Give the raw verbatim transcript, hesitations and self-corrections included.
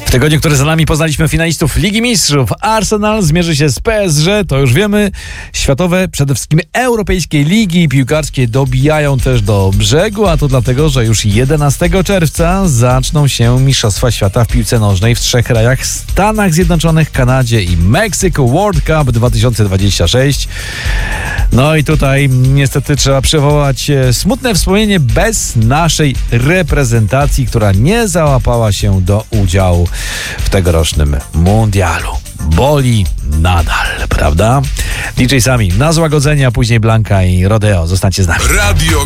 W tygodniu, który za nami, poznaliśmy finalistów Ligi Mistrzów. Arsenal zmierzy się z P S G, to już wiemy. Światowe, przede wszystkim europejskie ligi piłkarskie dobijają też do brzegu, a to dlatego, że już jedenastego czerwca zaczną się Mistrzostwa Świata w piłce nożnej w trzech krajach: Stanach Zjednoczonych, Kanadzie i Meksyku. World Cup dwa tysiące dwudziesty szósty. No i tutaj niestety trzeba przywołać smutne wspomnienie bez naszej reprezentacji, która nie załapała się do udziału w tegorocznym mundialu. Boli nadal, prawda? D J Sami na złagodzenie, a później Blanka i Rodeo. Zostańcie z nami. Radio